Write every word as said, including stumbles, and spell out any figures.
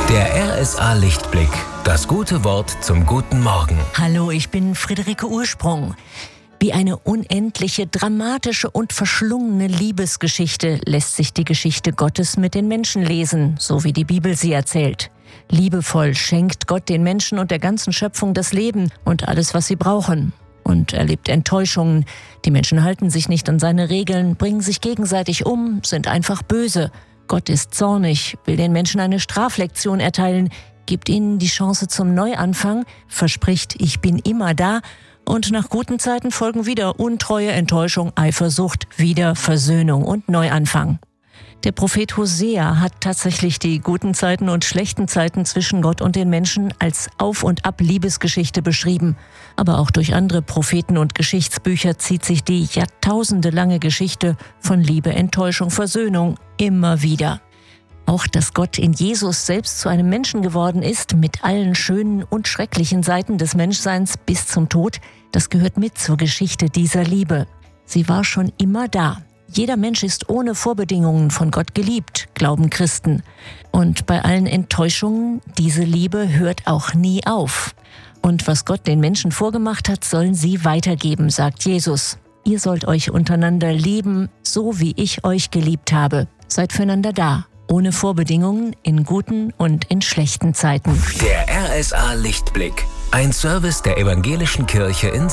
Der R S A Lichtblick. Das gute Wort zum guten Morgen. Hallo, ich bin Friederike Ursprung. Wie eine unendliche, dramatische und verschlungene Liebesgeschichte lässt sich die Geschichte Gottes mit den Menschen lesen, so wie die Bibel sie erzählt. Liebevoll schenkt Gott den Menschen und der ganzen Schöpfung das Leben und alles, was sie brauchen. Und erlebt Enttäuschungen. Die Menschen halten sich nicht an seine Regeln, bringen sich gegenseitig um, sind einfach böse. Gott ist zornig, will den Menschen eine Straflektion erteilen, gibt ihnen die Chance zum Neuanfang, verspricht, ich bin immer da, und nach guten Zeiten folgen wieder Untreue, Enttäuschung, Eifersucht, wieder Versöhnung und Neuanfang. Der Prophet Hosea hat tatsächlich die guten Zeiten und schlechten Zeiten zwischen Gott und den Menschen als Auf- und Ab-Liebesgeschichte beschrieben. Aber auch durch andere Propheten und Geschichtsbücher zieht sich die jahrtausendelange Geschichte von Liebe, Enttäuschung, Versöhnung immer wieder. Auch dass Gott in Jesus selbst zu einem Menschen geworden ist, mit allen schönen und schrecklichen Seiten des Menschseins bis zum Tod, das gehört mit zur Geschichte dieser Liebe. Sie war schon immer da. Jeder Mensch ist ohne Vorbedingungen von Gott geliebt, glauben Christen. Und bei allen Enttäuschungen, diese Liebe hört auch nie auf. Und was Gott den Menschen vorgemacht hat, sollen sie weitergeben, sagt Jesus. Ihr sollt euch untereinander lieben, so wie ich euch geliebt habe. Seid füreinander da, ohne Vorbedingungen, in guten und in schlechten Zeiten. Der R S A Lichtblick. Ein Service der Evangelischen Kirche in